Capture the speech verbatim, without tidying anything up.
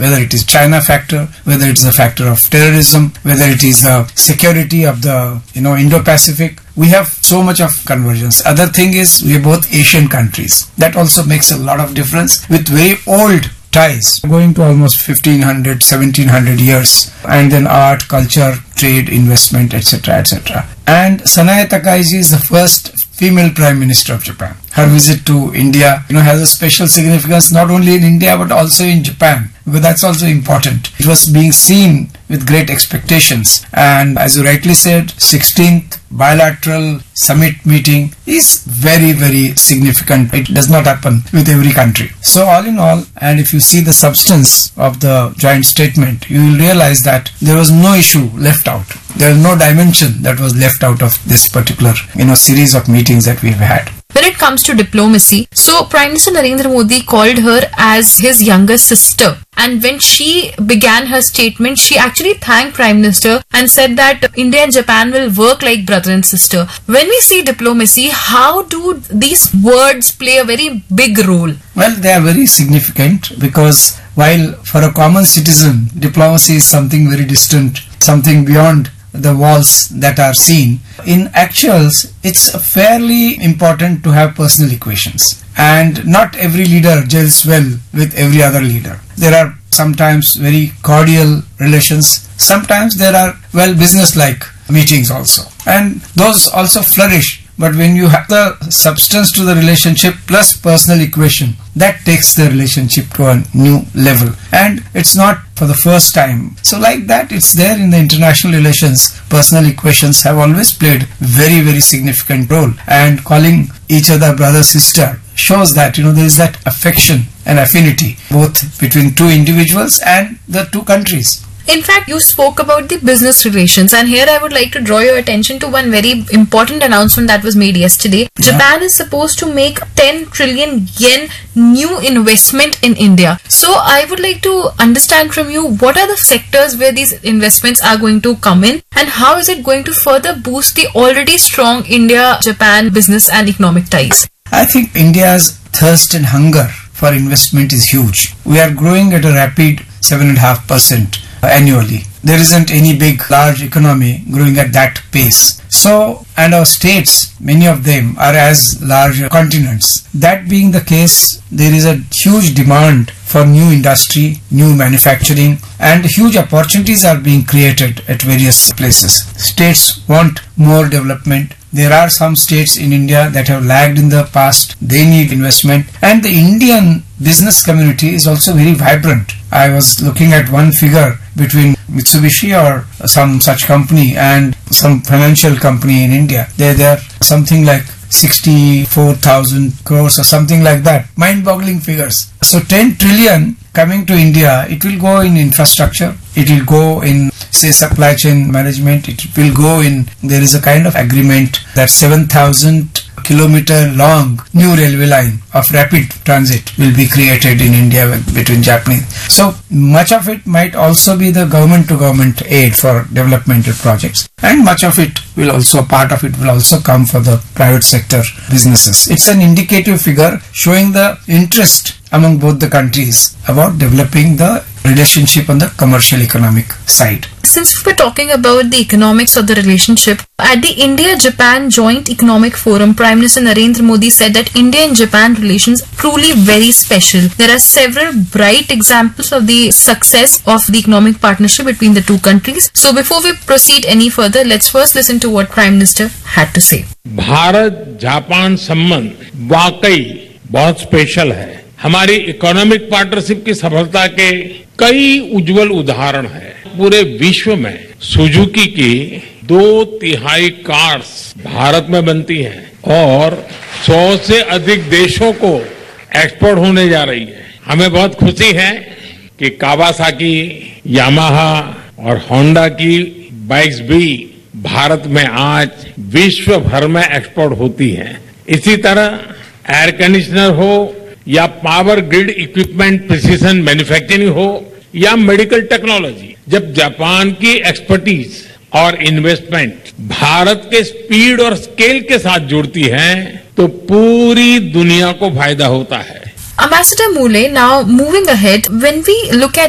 whether it is China factor, whether it is a factor of terrorism, whether it is the security of the, you know, Indo-Pacific. We have so much of convergence. Other thing is we are both Asian countries. That also makes a lot of difference with very old ties going to almost fifteen hundred, seventeen hundred years, and then art, culture, trade, investment, et cetera, et cetera. And Sanae Takaichi is the first female Prime Minister of Japan. Her visit to India, you know, has a special significance not only in India but also in Japan, because that's also important. It was being seen with great expectations, and as you rightly said, sixteenth bilateral summit meeting is very, very significant. It does not happen with every country. So all in all, and if you see the substance of the joint statement, you will realize that there was no issue left out. There is no dimension that was left out of this particular, you know, series of meetings that we've had. When it comes to diplomacy, so Prime Minister Narendra Modi called her as his younger sister. And when she began her statement, she actually thanked Prime Minister and said that India and Japan will work like brother and sister. When we see diplomacy, how do these words play a very big role? Well, they are very significant because while for a common citizen, diplomacy is something very distant, something beyond the walls that are seen, in actuals it's fairly important to have personal equations, and not every leader gels well with every other leader. There are sometimes very cordial relations, sometimes there are, well, business-like meetings also, and those also flourish. But when you have the substance to the relationship plus personal equation, that takes the relationship to a new level. And it's not for the first time. So like that, it's there in the international relations. Personal equations have always played very, very significant role. And calling each other brother, sister shows that, you know, there is that affection and affinity both between two individuals and the two countries. In fact, you spoke about the business relations, and here I would like to draw your attention to one very important announcement that was made yesterday. Yeah. Japan is supposed to make ten trillion yen new investment in India. So I would like to understand from you, what are the sectors where these investments are going to come in, and how is it going to further boost the already strong India-Japan business and economic ties? I think India's thirst and hunger for investment is huge. We are growing at a rapid seven point five percent annually. There isn't any big, large economy growing at that pace. So, and our states, many of them are as large continents. That being the case, there is a huge demand for new industry, new manufacturing, and huge opportunities are being created at various places. States want more development. There are some states in India that have lagged in the past. They need investment. And the Indian business community is also very vibrant. I was looking at one figure between Mitsubishi or some such company and some financial company in India. They they are something like sixty-four thousand crores or something like that. Mind-boggling figures. So ten trillion coming to India, it will go in infrastructure, it will go in, say, supply chain management, it will go in, there is a kind of agreement that seven thousand kilometer long new railway line of rapid transit will be created in India between Japanese. So much of it might also be the government to government aid for developmental projects, and much of it will also, part of it will also come for the private sector businesses. It's an indicative figure showing the interest among both the countries about developing the relationship on the commercial economic side. Since we're talking about the economics of the relationship, at the India-Japan Joint Economic Forum, Prime Minister Narendra Modi said that India and Japan relations are truly very special. There are several bright examples of the success of the economic partnership between the two countries. So before we proceed any further, let's first listen to what Prime Minister had to say. भारत-जापान संबंध वाकई बहुत special है. हमारी economic partnership की सफलता के कई उज्जवल उदाहरण हैं. पूरे विश्व में सुजुकी की दो तिहाई कार्स भारत में बनती हैं और सौ से अधिक देशों को एक्सपोर्ट होने जा रही है. हमें बहुत खुशी है कि कावासाकी, यामाहा और होंडा की बाइक्स भी भारत में आज विश्व भर में एक्सपोर्ट होती हैं. इसी तरह एयर कंडीशनर हो या power grid equipment precision manufacturing हो या मेडिकल टेक्नोलॉजी, जब जापान की एक्सपर्टीज और इन्वेस्टमेंट भारत के स्पीड और स्केल के साथ जुड़ती है तो पूरी दुनिया को फायदा होता है. Ambassador Mule, now moving ahead, when we look at